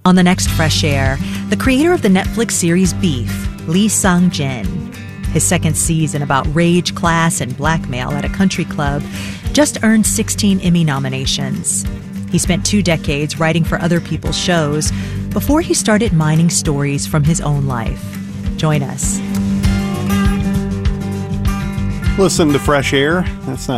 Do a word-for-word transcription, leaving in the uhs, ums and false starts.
On the next Fresh Air, the creator of the Netflix series Beef, Lee Sang-jin. His second season about rage, class, and blackmail at a country club just earned sixteen Emmy nominations. He spent two decades writing for other people's shows before he started mining stories from his own life. Join us. Listen to Fresh Air. That's not